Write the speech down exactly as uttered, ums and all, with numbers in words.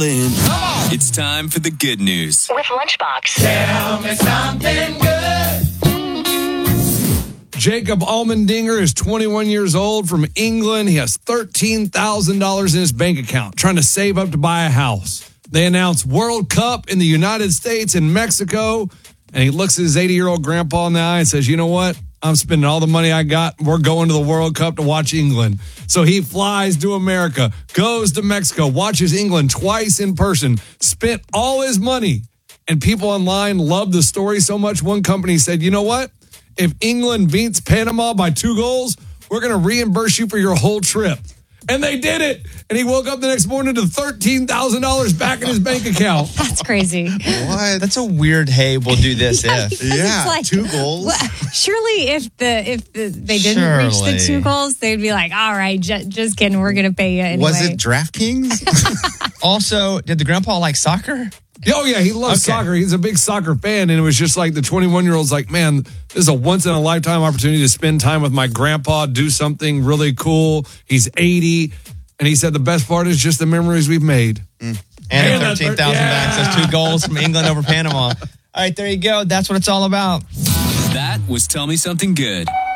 It's time for the good news with Lunchbox. Tell me something good. Jacob Almendinger is twenty-one years old from England. He has thirteen thousand dollars in his bank account, trying to save up to buy a house. They announced World Cup in the United States and Mexico, and he looks at his eighty-year-old grandpa in the eye and says, you know what? I'm spending all the money I got. We're going to the World Cup to watch England. So he flies to America, goes to Mexico, watches England twice in person, spent all his money. And people online loved the story so much, one company said, you know what? If England beats Panama by two goals, we're going to reimburse you for your whole trip. And they did it. And he woke up the next morning to thirteen thousand dollars back in his bank account. That's crazy. What? That's a weird, hey, we'll do this Yeah, if. because Yeah, it's like, two goals. well, surely if the if the, they didn't reach the Surely. two goals, they'd be like, all right, ju- just kidding, we're going to pay you anyway. Was it DraftKings? Also, did the grandpa like soccer? Oh, yeah, he loves Okay. soccer. He's a big soccer fan. And it was just like the twenty-one-year-old's like, man, this is a once-in-a-lifetime opportunity to spend time with my grandpa, do something really cool. He's eighty. And he said the best part is just the memories we've made. And And at a thirteen thousand yeah. backs, those two goals from England over Panama. All right, there you go. That's what it's all about. That was Tell Me Something Good.